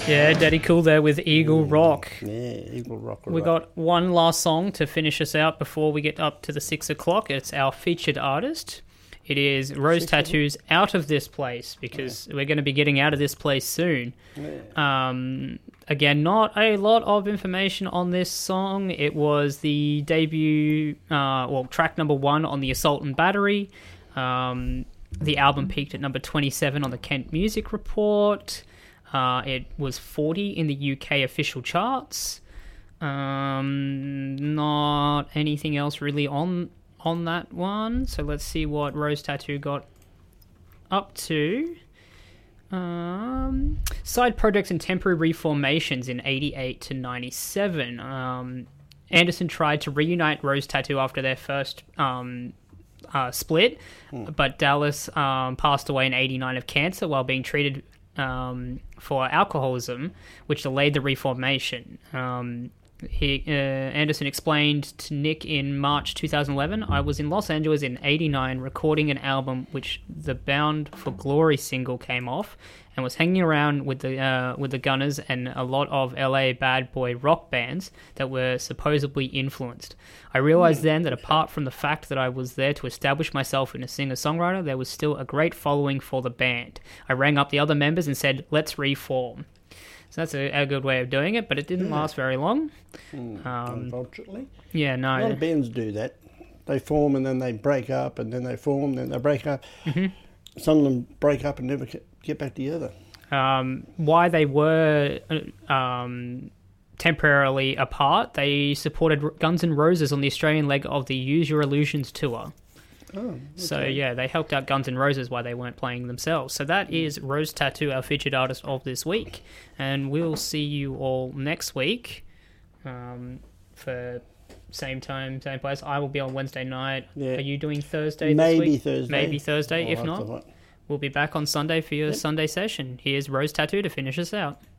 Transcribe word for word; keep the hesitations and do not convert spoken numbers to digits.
Yeah, Daddy Cool there with Eagle Rock. Yeah, Eagle Rock. We got one last song to finish us out before we get up to the six o'clock. It's our featured artist. It is Rose Six Tattoo's Out of This Place, because yeah. we're going to be getting out of this place soon. Yeah. Um, again, not a lot of information on this song. It was the debut, uh, well, track number one on the Assault and Battery. Um, the album peaked at number twenty-seven on the Kent Music Report. Uh, it was forty in the U K official charts. Um, not anything else really on on that one. So let's see what Rose Tattoo got up to. Um, side projects and temporary reformations in eighty-eight to ninety-seven. Um, Anderson tried to reunite Rose Tattoo after their first um, uh, split, mm. but Dallas um, passed away in eighty-nine of cancer while being treated um, for alcoholism, which delayed the reformation. Um, He, uh, Anderson explained to Nick in March twenty eleven, I was in Los Angeles in eighty-nine recording an album which the Bound for Glory single came off, and was hanging around with the uh, with the Gunners and a lot of L A bad boy rock bands that were supposedly influenced. I realized then that apart from the fact that I was there to establish myself in a singer-songwriter, there was still a great following for the band. I rang up the other members and said, let's reform. So that's a, a good way of doing it, but it didn't yeah. last very long. Mm, um, unfortunately. Yeah, no. A lot of bands do that. They form and then they break up, and then they form, then they break up. Mm-hmm. Some of them break up and never get back together. Um, why they were um, temporarily apart, they supported Guns N' Roses on the Australian leg of the Use Your Illusions tour. Oh, okay. So, yeah, they helped out Guns N' Roses while they weren't playing themselves. So that is Rose Tattoo, our featured artist of this week. And we'll see you all next week um, for same time, same place. I will be on Wednesday night. Yeah. Are you doing Thursday Maybe this week? Thursday. Maybe Thursday. I'll if not, we'll be back on Sunday for your yep. Sunday session. Here's Rose Tattoo to finish us out.